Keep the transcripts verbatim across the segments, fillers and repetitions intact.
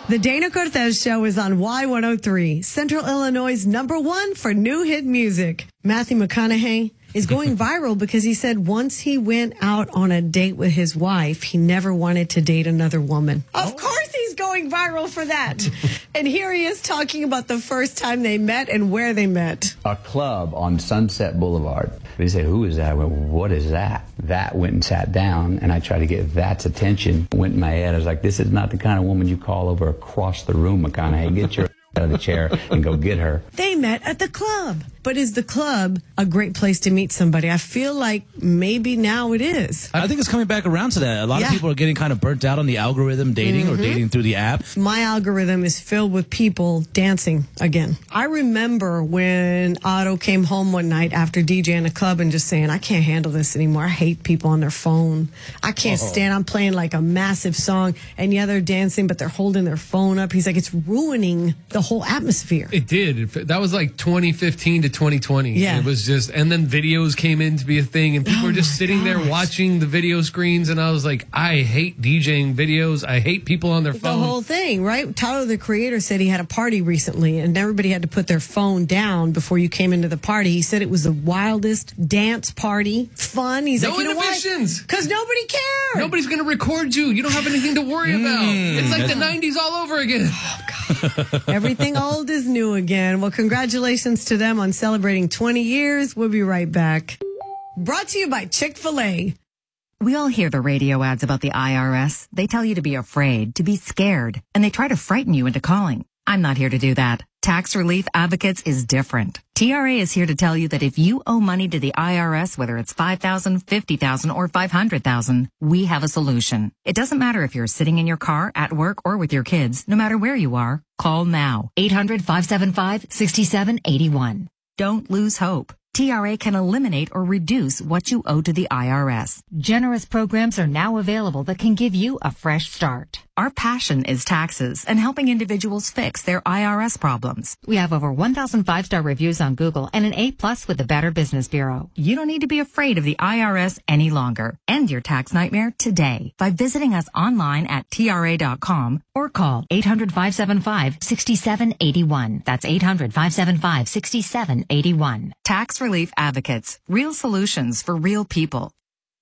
The Dana Cortez Show is on Y one oh three, Central Illinois' number one for new hit music. Matthew McConaughey is going viral because he said once he went out on a date with his wife, he never wanted to date another woman. Of course he's going viral for that. And here he is talking about the first time they met and where they met. A club on Sunset Boulevard. They said, who is that? I went, what is that? That went and sat down, and I tried to get that's attention. Went in my head. I was like, this is not the kind of woman you call over across the room, McConaughey. Get your out of the chair and go get her. They met at the club. But is the club a great place to meet somebody? I feel like maybe now it is. I think it's coming back around to that. A lot yeah. of people are getting kind of burnt out on the algorithm dating mm-hmm. or dating through the app. My algorithm is filled with people dancing again. I remember when Otto came home one night after DJing a club and just saying, I can't handle this anymore. I hate people on their phone. I can't oh. stand. I'm playing like a massive song and yeah, they're dancing, but they're holding their phone up. He's like, it's ruining the whole atmosphere. It did. That was like twenty fifteen to twenty twenty. Yeah. It was just, and then videos came in to be a thing, and people oh were just sitting gosh. there watching the video screens, and I was like, I hate DJing videos. I hate people on their phone. The whole thing, right? Tyler, the creator, said he had a party recently, and everybody had to put their phone down before you came into the party. He said it was the wildest dance party, fun. He's no like, you inhibitions. Because nobody cared. Nobody's going to record you. You don't have anything to worry mm, about. It's like the nineties all over again. Oh, God. Everything old is new again. Well, congratulations to them on celebrating twenty years. We'll be right back. Brought to you by Chick-fil-A. We all hear the radio ads about the I R S. They tell you to be afraid, to be scared, and they try to frighten you into calling. I'm not here to do that. Tax Relief Advocates is different. T R A is here to tell you that if you owe money to the I R S, whether it's five thousand dollars, fifty thousand dollars, or five hundred thousand dollars, we have a solution. It doesn't matter if you're sitting in your car, at work, or with your kids. No matter where you are, call now. eight hundred, five seven five, six seven eight one. Don't lose hope. T R A can eliminate or reduce what you owe to the I R S. Generous programs are now available that can give you a fresh start. Our passion is taxes and helping individuals fix their I R S problems. We have over one thousand five-star reviews on Google and an A plus with the Better Business Bureau. You don't need to be afraid of the I R S any longer. End your tax nightmare today by visiting us online at T R A dot com or call eight hundred, five seven five, six seven eight one. That's eight hundred, five seven five, six seven eight one. Tax Relief Advocates. Real solutions for real people.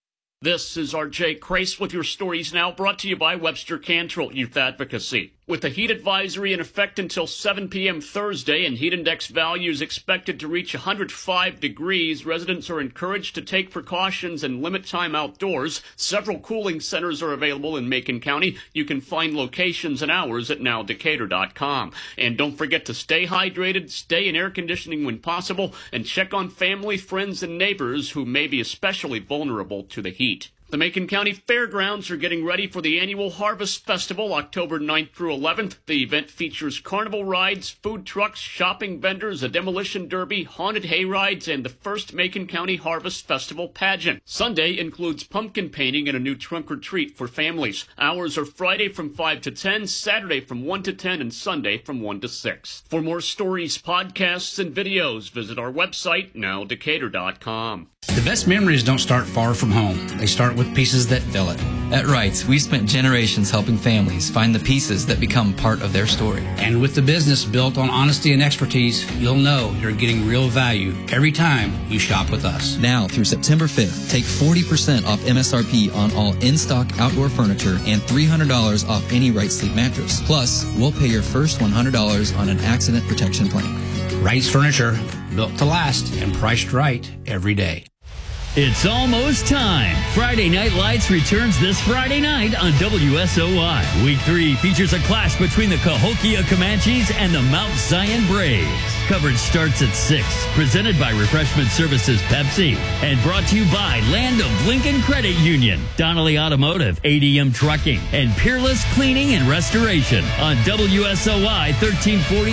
This is R J Crace with your stories now, brought to you by Webster Cantrell Youth Advocacy. With the heat advisory in effect until seven p.m. Thursday and heat index values expected to reach one hundred five degrees, residents are encouraged to take precautions and limit time outdoors. Several cooling centers are available in Macon County. You can find locations and hours at now decatur dot com. And don't forget to stay hydrated, stay in air conditioning when possible, and check on family, friends, and neighbors who may be especially vulnerable to the heat. The Macon County Fairgrounds are getting ready for the annual Harvest Festival, October ninth through eleventh. The event features carnival rides, food trucks, shopping vendors, a demolition derby, haunted hay rides, and the first Macon County Harvest Festival pageant. Sunday includes pumpkin painting and a new trunk or treat for families. Hours are Friday from five to ten, Saturday from one to ten, and Sunday from one to six. For more stories, podcasts, and videos, visit our website, now decatur dot com. The best memories don't start far from home. They start with pieces that fill it. At Wrights, we've spent generations helping families find the pieces that become part of their story. And with the business built on honesty and expertise, you'll know you're getting real value every time you shop with us. Now through September fifth, take forty percent off M S R P on all in-stock outdoor furniture and three hundred dollars off any Wright Sleep mattress. Plus, we'll pay your first one hundred dollars on an accident protection plan. Wright's Furniture, built to last and priced right every day. It's almost time. Friday Night Lights returns this Friday night on W S O Y. Week three features a clash between the Cahokia Comanches and the Mount Zion Braves. Coverage starts at six. Presented by Refreshment Services Pepsi. And brought to you by Land of Lincoln Credit Union, Donnelly Automotive, A D M Trucking, and Peerless Cleaning and Restoration on W S O Y thirteen forty.